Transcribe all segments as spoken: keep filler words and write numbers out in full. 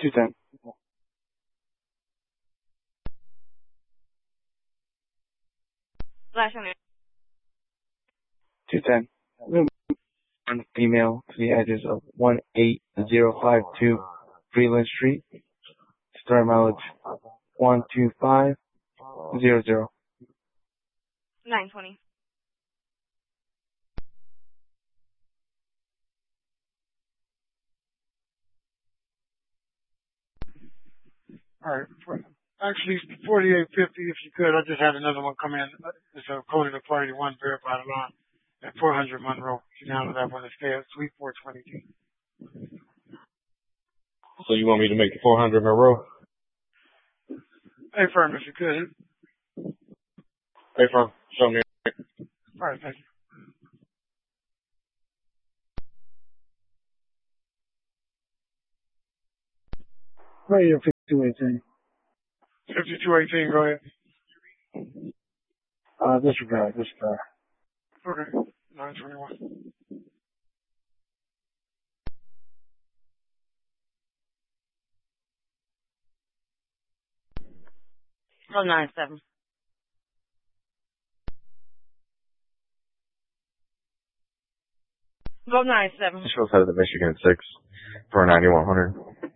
two ten. Last name. two ten. An email to the address of one eight zero five two Freeland Street. Star mileage one two five zero zero. nine twenty. All right. Actually, forty-eight fifty, if you could. I just had another one come in. It's a code of the party one verified alarm at four hundred Monroe. You can handle that one instead. Suite four twenty-two. So you want me to make the four hundred Monroe? Hey, firm, if you could. Hey, firm, show me. All right, thank you. Radio fifty-two eighteen. fifty-two eighteen, go ahead. Uh, disregard, disregard. Okay, nine twenty-one. Oh, nine seven. Go nine seven. Shows out of the Michigan six for ninety-one hundred.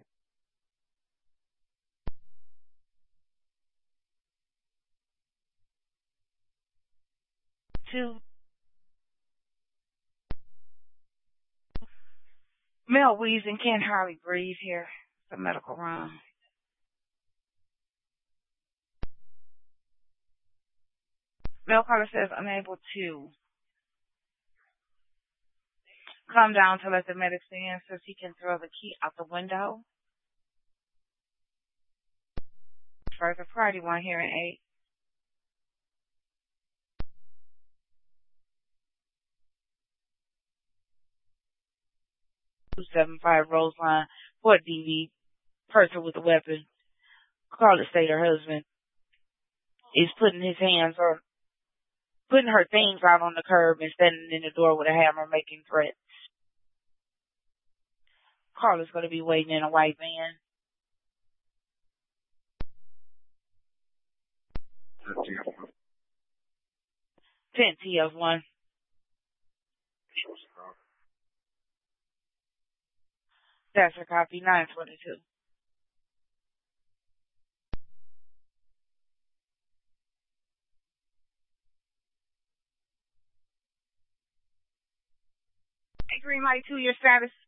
Two. Mel wheezing, can't hardly breathe here. It's a medical run. Mel caller says unable to come down to let the medics in, says he can throw the key out the window. Further priority one here in eight. two seven five Roseline, Fort D V, person with a weapon. Call it say her husband is putting his hands on, putting her things out on the curb and standing in the door with a hammer making threats. Carla's going to be waiting in a white van. ten T F one. That's a copy, nine twenty-two. Hey, Green Light two, your status?